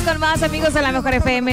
con más, amigos de la Mejor FM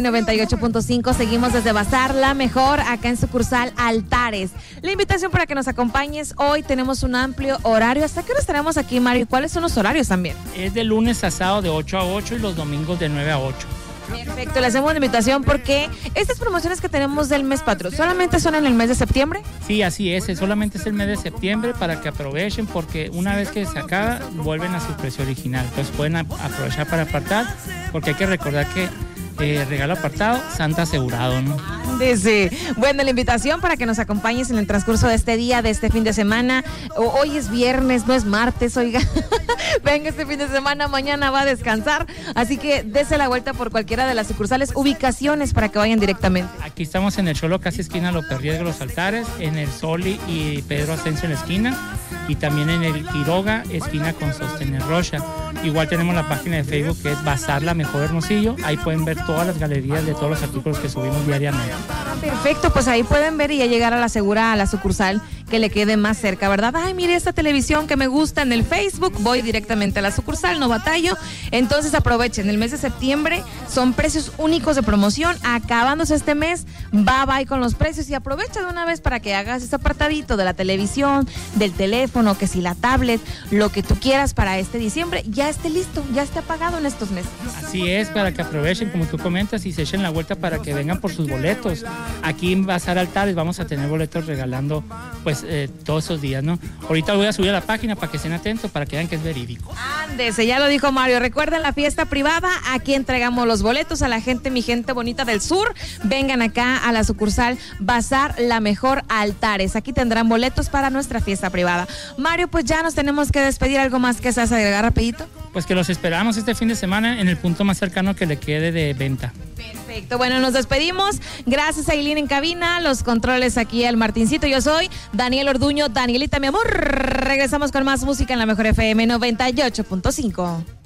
98.5. Seguimos desde Bazar La Mejor, acá en sucursal Altares. La invitación para que nos acompañes. Hoy tenemos un amplio horario. ¿Hasta qué hora estaremos aquí, Mario? ¿Cuáles son los horarios también? Es de lunes a sábado de 8 a 8 y los domingos de 9 a 8. Perfecto, le hacemos la invitación porque estas promociones que tenemos del mes patrio, ¿solamente son en el mes de septiembre? Sí, así es, solamente es el mes de septiembre para que aprovechen, porque una vez que se acaba, vuelven a su precio original. Entonces pueden aprovechar para apartar, porque hay que recordar que regalo apartado, Santa asegurado, ¿no? Sí. Bueno, la invitación para que nos acompañes en el transcurso de este día, de este fin de semana. Hoy es viernes, no es martes, oiga. Venga este fin de semana, mañana va a descansar. Así que dése la vuelta por cualquiera de las sucursales, ubicaciones para que vayan directamente. Aquí estamos en el Xolo, casi esquina López Riesgo, Los Altares, en el Soli y Pedro Ascenso en la esquina, y también en el Quiroga, esquina con Sostener Rocha. Igual tenemos la página de Facebook que es Bazar La Mejor Hermosillo. Ahí pueden ver todas las galerías de todos los artículos que subimos diariamente. Perfecto, pues ahí pueden ver y ya llegar a la segura, a la sucursal que le quede más cerca, ¿verdad? Ay, mire esta televisión que me gusta en el Facebook, voy directamente a la sucursal, no batallo. Entonces aprovechen, el mes de septiembre son precios únicos de promoción. Acabándose este mes, bye con los precios y aprovecha de una vez para que hagas ese apartadito de la televisión, del teléfono, que si la tablet, lo que tú quieras para este diciembre, ya esté listo, ya esté pagado en estos meses. Así es, para que aprovechen, como tú comentas, y se echen la vuelta para que vengan por sus boletos. Aquí en Bazar Altares vamos a tener boletos regalando pues todos esos días, ¿no? Ahorita voy a subir a la página para que estén atentos, para que vean que es verídico. Ándese, ya lo dijo Mario. Recuerden la fiesta privada, aquí entregamos los boletos a la gente, mi gente bonita del sur. Vengan acá a la sucursal Bazar La Mejor Altares. Aquí tendrán boletos para nuestra fiesta privada. Mario, pues ya nos tenemos que despedir. ¿Algo más que se hace agregar rapidito? Pues que los esperamos este fin de semana en el punto más cercano que le quede de venta. Perfecto, bueno, nos despedimos. Gracias a Aileen en cabina, los controles aquí al Martincito. Yo soy Daniel Orduño, Danielita, mi amor. Regresamos con más música en la Mejor FM 98.5.